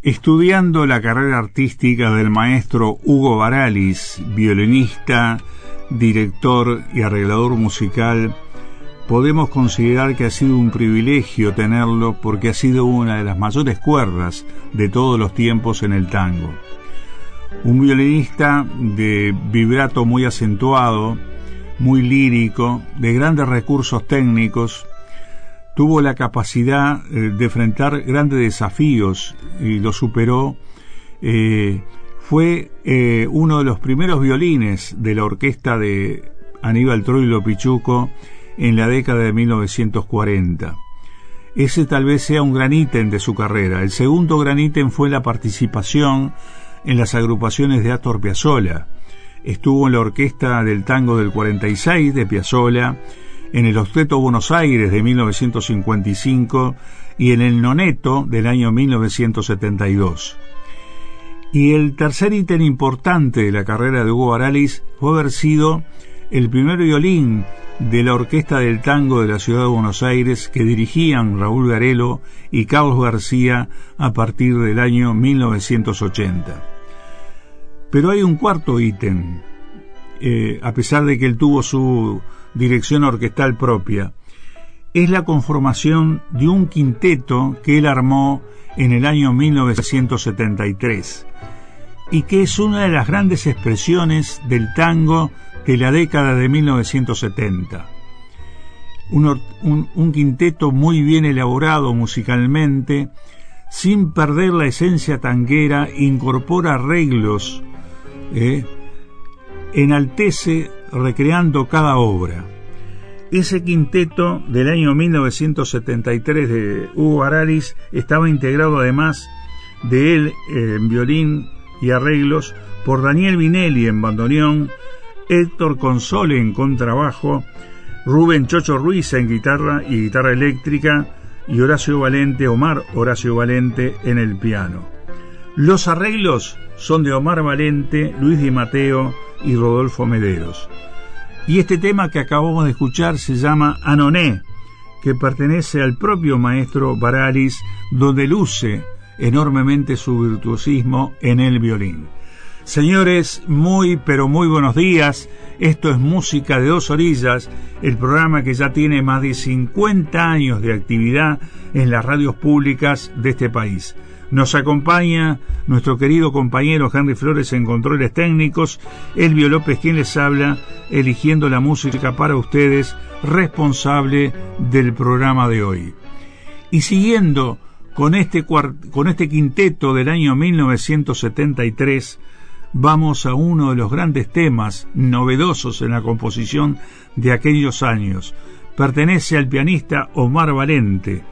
Estudiando la carrera artística del maestro Hugo Baralis, violinista, director y arreglador musical, podemos considerar que ha sido un privilegio tenerlo porque ha sido una de las mayores cuerdas de todos los tiempos en el tango. Un violinista de vibrato muy acentuado, muy lírico, de grandes recursos técnicos. Tuvo la capacidad de enfrentar grandes desafíos y lo superó. Fue uno de los primeros violines de la orquesta de Aníbal Troilo Pichuco en la década de 1940. Ese tal vez sea un gran ítem de su carrera. El segundo gran ítem fue la participación en las agrupaciones de Astor Piazzolla. Estuvo en la orquesta del tango del 46 de Piazzolla, en el Octeto Buenos Aires de 1955 y en el Noneto del año 1972. Y el tercer ítem importante de la carrera de Hugo Baralis fue haber sido el primer violín de la Orquesta del Tango de la Ciudad de Buenos Aires que dirigían Raúl Garelo y Carlos García a partir del año 1980. Pero hay un cuarto ítem, a pesar de que él tuvo su dirección orquestal propia. Es la conformación de un quinteto que él armó en el año 1973 y que es una de las grandes expresiones del tango de la década de 1970. Un quinteto muy bien elaborado musicalmente, sin perder la esencia tanguera, incorpora arreglos, enaltece recreando cada obra. Ese quinteto del año 1973 de Hugo Baralis estaba integrado además de él en violín y arreglos por Daniel Vinelli en bandoneón, Héctor Console en contrabajo, Rubén Chocho Ruiz en guitarra y guitarra eléctrica y Omar Horacio Valente en el piano. Los arreglos son de Omar Valente, Luis Di Matteo y Rodolfo Mederos. Y este tema que acabamos de escuchar se llama Anoné, que pertenece al propio maestro Baralis, donde luce enormemente su virtuosismo en el violín. Señores, muy pero muy buenos días. Esto es Música de Dos Orillas, el programa que ya tiene más de 50 años de actividad en las radios públicas de este país. Nos acompaña nuestro querido compañero Henry Flores en controles técnicos, Elvio López quien les habla, eligiendo la música para ustedes, responsable del programa de hoy. Y siguiendo con este quinteto del año 1973, vamos a uno de los grandes temas novedosos en la composición de aquellos años. Pertenece al pianista Omar Valente,